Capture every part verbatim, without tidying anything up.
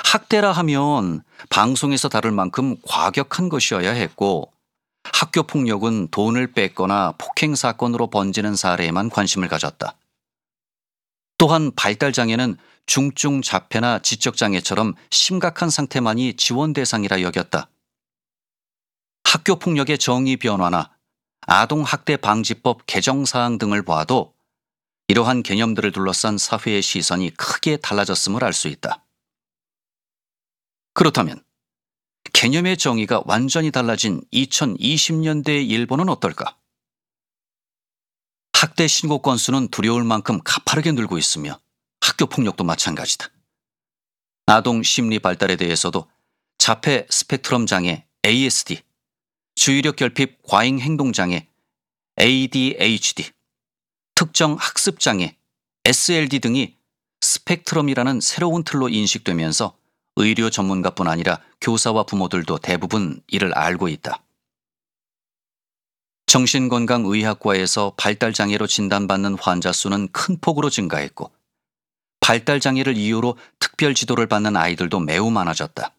학대라 하면 방송에서 다룰 만큼 과격한 것이어야 했고, 학교 폭력은 돈을 뺏거나 폭행 사건으로 번지는 사례에만 관심을 가졌다. 또한 발달장애는 중증 자폐나 지적장애처럼 심각한 상태만이 지원 대상이라 여겼다. 학교 폭력의 정의 변화나 아동학대 방지법 개정 사항 등을 봐도 이러한 개념들을 둘러싼 사회의 시선이 크게 달라졌음을 알 수 있다. 그렇다면 개념의 정의가 완전히 달라진 이천이십 년대의 일본은 어떨까? 학대 신고 건수는 두려울 만큼 가파르게 늘고 있으며 학교 폭력도 마찬가지다. 아동 심리 발달에 대해서도 자폐 스펙트럼 장애 에이에스디, 주의력 결핍 과잉 행동 장애 에이디에이치디, 특정 학습 장애 에스엘디 등이 스펙트럼이라는 새로운 틀로 인식되면서 의료 전문가뿐 아니라 교사와 부모들도 대부분 이를 알고 있다. 정신건강의학과에서 발달장애로 진단받는 환자 수는 큰 폭으로 증가했고, 발달장애를 이유로 특별 지도를 받는 아이들도 매우 많아졌다.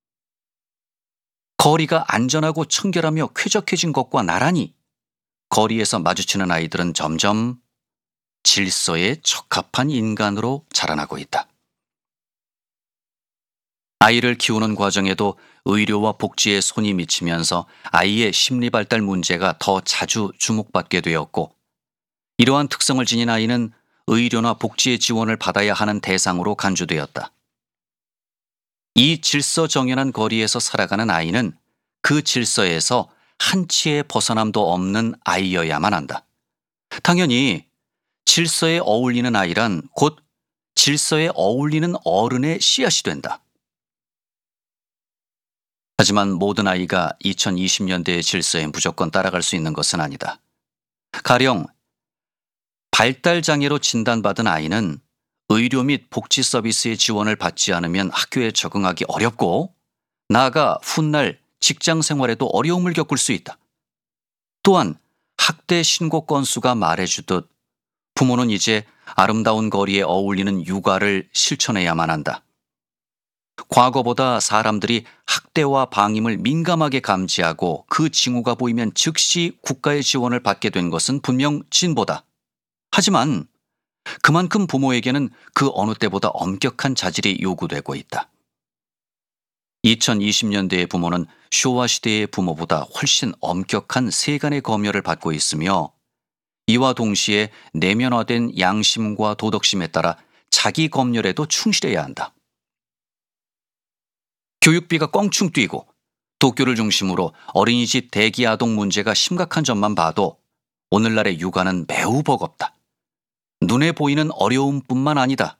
거리가 안전하고 청결하며 쾌적해진 것과 나란히 거리에서 마주치는 아이들은 점점 질서에 적합한 인간으로 자라나고 있다. 아이를 키우는 과정에도 의료와 복지에 손이 미치면서 아이의 심리 발달 문제가 더 자주 주목받게 되었고, 이러한 특성을 지닌 아이는 의료나 복지의 지원을 받아야 하는 대상으로 간주되었다. 이 질서 정연한 거리에서 살아가는 아이는 그 질서에서 한치의 벗어남도 없는 아이여야만 한다. 당연히 질서에 어울리는 아이란 곧 질서에 어울리는 어른의 씨앗이 된다. 하지만 모든 아이가 이천이십 년대의 질서에 무조건 따라갈 수 있는 것은 아니다. 가령 발달장애로 진단받은 아이는 의료 및 복지 서비스의 지원을 받지 않으면 학교에 적응하기 어렵고, 나아가 훗날 직장 생활에도 어려움을 겪을 수 있다. 또한 학대 신고 건수가 말해주듯 부모는 이제 아름다운 거리에 어울리는 육아를 실천해야만 한다. 과거보다 사람들이 학대와 방임을 민감하게 감지하고 그 징후가 보이면 즉시 국가의 지원을 받게 된 것은 분명 진보다. 하지만 그만큼 부모에게는 그 어느 때보다 엄격한 자질이 요구되고 있다. 이천이십 년대의 부모는 쇼와 시대의 부모보다 훨씬 엄격한 세간의 검열을 받고 있으며, 이와 동시에 내면화된 양심과 도덕심에 따라 자기 검열에도 충실해야 한다. 교육비가 껑충 뛰고 도쿄를 중심으로 어린이집 대기 아동 문제가 심각한 점만 봐도 오늘날의 육아는 매우 버겁다. 눈에 보이는 어려움뿐만 아니다.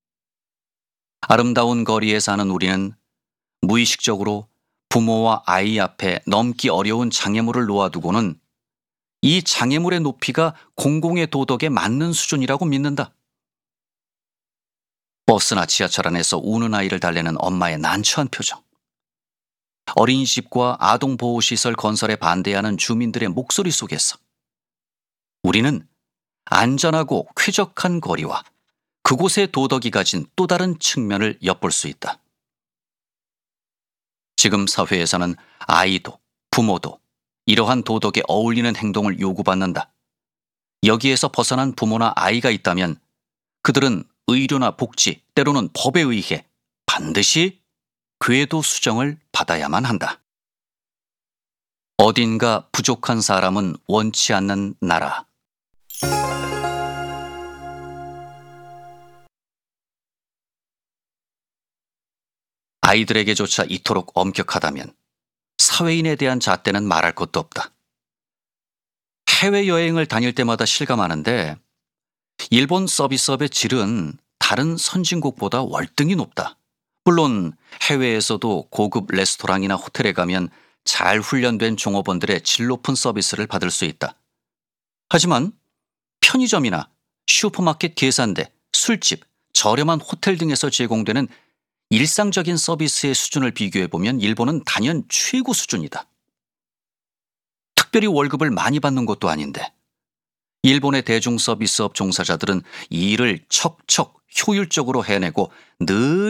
아름다운 거리에 사는 우리는 무의식적으로 부모와 아이 앞에 넘기 어려운 장애물을 놓아두고는 이 장애물의 높이가 공공의 도덕에 맞는 수준이라고 믿는다. 버스나 지하철 안에서 우는 아이를 달래는 엄마의 난처한 표정. 어린이집과 아동보호시설 건설에 반대하는 주민들의 목소리 속에서 우리는 안전하고 쾌적한 거리와 그곳의 도덕이 가진 또 다른 측면을 엿볼 수 있다. 지금 사회에서는 아이도 부모도 이러한 도덕에 어울리는 행동을 요구받는다. 여기에서 벗어난 부모나 아이가 있다면 그들은 의료나 복지, 때로는 법에 의해 반드시 궤도 수정을 받아야만 한다. 어딘가 부족한 사람은 원치 않는 나라. 아이들에게조차 이토록 엄격하다면 사회인에 대한 잣대는 말할 것도 없다. 해외여행을 다닐 때마다 실감하는데 일본 서비스업의 질은 다른 선진국보다 월등히 높다. 물론 해외에서도 고급 레스토랑이나 호텔에 가면 잘 훈련된 종업원들의 질 높은 서비스를 받을 수 있다. 하지만 편의점이나 슈퍼마켓 계산대, 술집, 저렴한 호텔 등에서 제공되는 일상적인 서비스의 수준을 비교해보면 일본은 단연 최고 수준이다. 특별히 월급을 많이 받는 것도 아닌데 일본의 대중 서비스업 종사자들은 이 일을 척척 효율적으로 해내고 늘